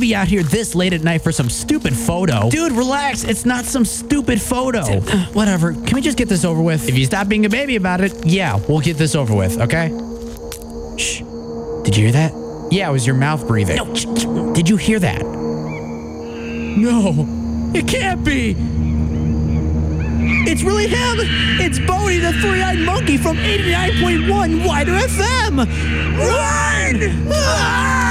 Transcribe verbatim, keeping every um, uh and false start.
be out here this late at night for some stupid photo. Dude, relax. It's not some stupid photo. Whatever. Can we just get this over with? If you stop being a baby about it, yeah, we'll get this over with, okay? Shh. Did you hear that? Yeah, it was your mouth breathing. No, sh- sh- did you hear that? No, it can't be. It's really him. It's Bodie, the three-eyed monkey from eighty-nine point one Wider F M. Run! Ah!